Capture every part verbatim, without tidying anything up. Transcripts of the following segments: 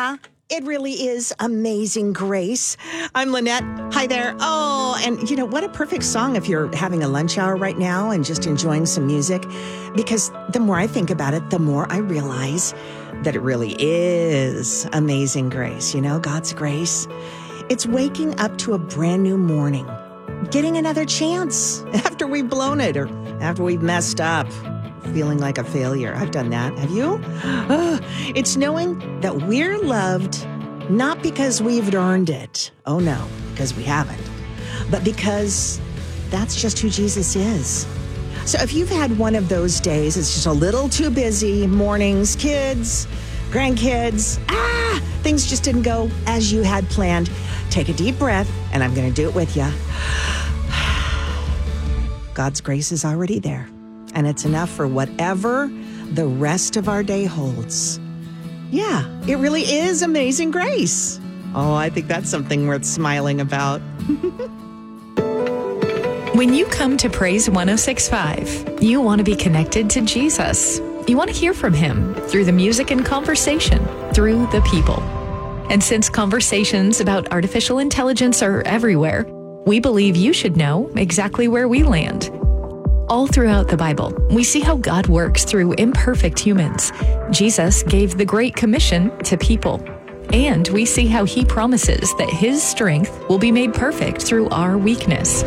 Yeah, it really is Amazing Grace. I'm Lynette. Hi there. Oh, and you know, what a perfect song if you're having a lunch hour right now and just enjoying some music. Because the more I think about it, the more I realize that it really is Amazing Grace. You know, God's grace. It's waking up to a brand new morning, getting another chance after we've blown it or after we've messed up. Feeling like a failure. I've done that. Have you? Uh, it's knowing that we're loved not because we've earned it. Oh no, because we haven't. But because that's just who Jesus is. So if you've had one of those days, it's just a little too busy, mornings, kids, grandkids, ah, things just didn't go as you had planned, take a deep breath, and I'm going to do it with you. God's grace is already there. And it's enough for whatever the rest of our day holds. Yeah, it really is Amazing Grace. Oh, I think that's something worth smiling about. When you come to Praise one oh six point five, you want to be connected to Jesus. You want to hear from him through the music and conversation, through the people. And since conversations about artificial intelligence are everywhere, we believe you should know exactly where we land. All throughout the Bible, we see how God works through imperfect humans. Jesus gave the Great Commission to people. And we see how he promises that his strength will be made perfect through our weakness.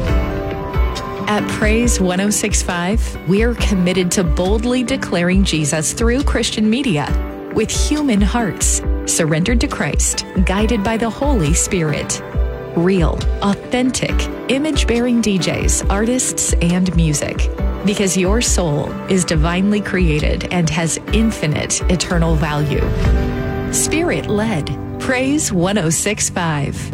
At Praise one oh six point five, we're committed to boldly declaring Jesus through Christian media with human hearts, surrendered to Christ, guided by the Holy Spirit. Real, authentic, image-bearing D Js, artists, and music. Because your soul is divinely created and has infinite eternal value. Spirit-led. Praise one oh six point five.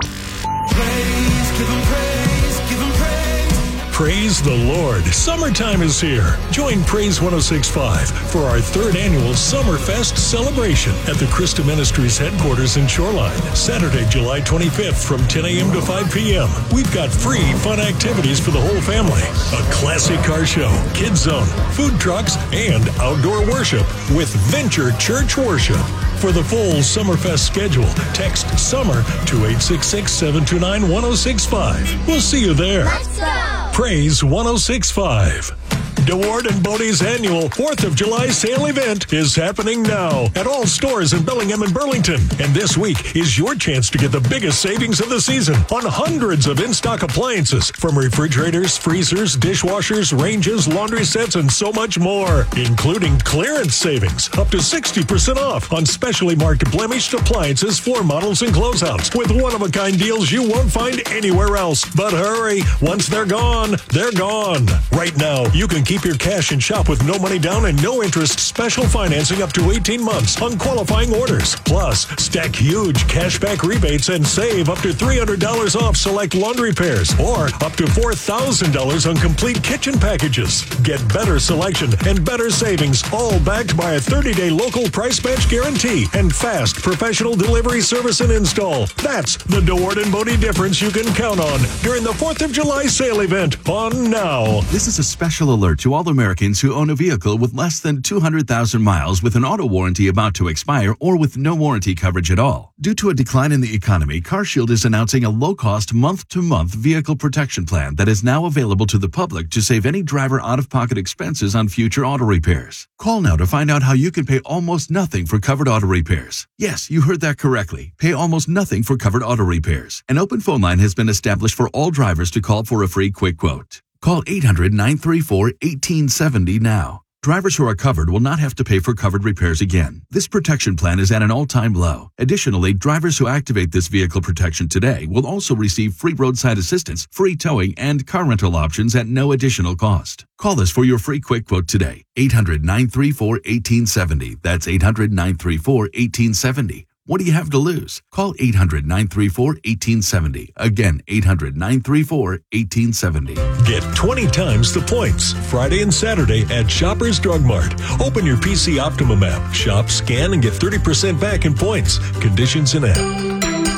Praise, give him praise, give him praise. Praise the Lord. Summertime is here. Join Praise one oh six point five for our third annual Summerfest celebration at the Christa Ministries headquarters in Shoreline, Saturday, July twenty-fifth from ten a.m. to five p.m. We've got free fun activities for the whole family. A classic car show, kids zone, food trucks, and outdoor worship with Venture Church Worship. For the full Summerfest schedule, text SUMMER to eight six six, seven two nine, one oh six five. We'll see you there. Let's go! Praise one oh six point five. DeWard and Bodie's annual fourth of July sale event is happening now at all stores in Bellingham and Burlington. And this week is your chance to get the biggest savings of the season on hundreds of in-stock appliances, from refrigerators, freezers, dishwashers, ranges, laundry sets, and so much more, including clearance savings up to sixty percent off on specially marked blemished appliances, floor models, and closeouts with one-of-a-kind deals you won't find anywhere else. But hurry, once they're gone, they're gone. Right now, you can keep your cash and shop with no money down and no interest special financing up to eighteen months on qualifying orders. Plus, stack huge cashback rebates and save up to three hundred dollars off select laundry pairs or up to four thousand dollars on complete kitchen packages. Get better selection and better savings, all backed by a thirty-day local price match guarantee and fast professional delivery service and install. That's the DeWard and Bodie difference you can count on during the fourth of July sale event on Now. This is a special alert to all Americans who own a vehicle with less than two hundred thousand miles with an auto warranty about to expire or with no warranty coverage at all. Due to a decline in the economy, CarShield is announcing a low-cost month-to-month vehicle protection plan that is now available to the public to save any driver out-of-pocket expenses on future auto repairs. Call now to find out how you can pay almost nothing for covered auto repairs. Yes, you heard that correctly. Pay almost nothing for covered auto repairs. An open phone line has been established for all drivers to call for a free quick quote. Call eight hundred, nine three four, one eight seven zero now. Drivers who are covered will not have to pay for covered repairs again. This protection plan is at an all-time low. Additionally, drivers who activate this vehicle protection today will also receive free roadside assistance, free towing, and car rental options at no additional cost. Call us for your free quick quote today. eight hundred, nine three four, one eight seven zero. That's eight hundred, nine three four, one eight seven zero. What do you have to lose? Call eight hundred, nine three four, one eight seven zero. Again, eight hundred, nine three four, one eight seven zero. Get twenty times the points Friday and Saturday at Shoppers Drug Mart. Open your P C Optimum app, shop, scan, and get thirty percent back in points. Conditions in app.